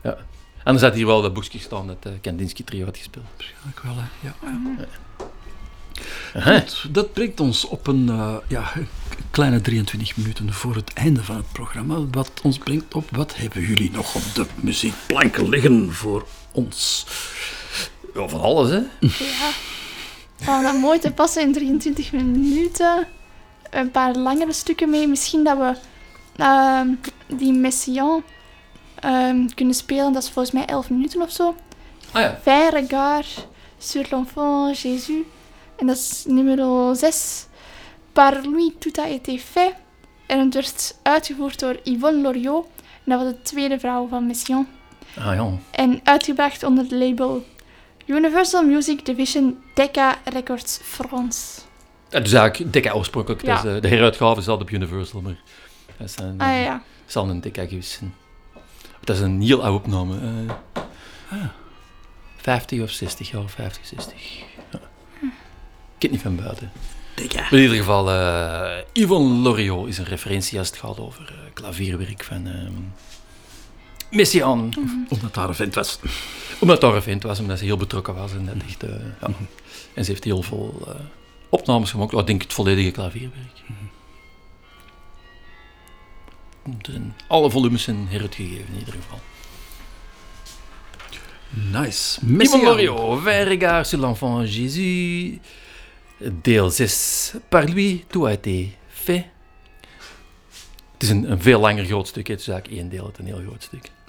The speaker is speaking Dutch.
Ja. Anders had hier wel dat boekje gestaan dat Kandinsky trio had gespeeld. Waarschijnlijk wel, hè. Ja. Aha. Goed, dat brengt ons op een kleine 23 minuten voor het einde van het programma. Wat ons brengt op, wat hebben jullie nog op de muziekplanken liggen voor ons? Ja, van alles, hè? Ja. Om dat mooi te passen in 23 minuten. Een paar langere stukken mee. Misschien dat we die Messiaen kunnen spelen. Dat is volgens mij 11 minuten of zo. Ah ja. 20 regards sur l'enfant Jésus. En dat is nummer 6. Par lui tout a été fait. En het werd uitgevoerd door Yvonne Loriot. En dat was de tweede vrouw van Messiaen. Ah ja. En uitgebracht onder het label Universal Music Division Decca Records France. Ja, dus eigenlijk Decca oorspronkelijk. Ja. Dus, de heruitgave is altijd op Universal, maar dat is Ja. zal een Decca geweest zijn. Dat is een heel oude opname. 50 of 60 jaar, 50, 60. Ja. Ik weet niet van buiten. Decca. Maar in ieder geval, Yvonne Loriot is een referentie als het gaat over klavierwerk van Messiaen. Omdat daar een vent was. Omdat daar een vent was, omdat ze heel betrokken was. En, dat echt, ja. En ze heeft heel veel opnames gemaakt. Ik denk het volledige klavierwerk. Alle volumes zijn heruitgegeven in ieder geval. Nice. Yvonne Loriot, 20 regards sur l'enfant Jésus. Deel 6. Par lui, tout a été fait. Het is een veel langer groot stuk. Het is eigenlijk één deel, het is een heel groot stuk.